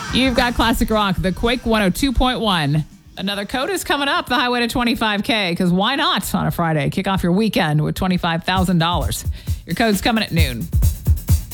You've got Classic Rock, the Quake 102.1. Another code is coming up, the highway to $25K, because why not on a Friday? Kick off your weekend with $25,000. Your code's coming at noon.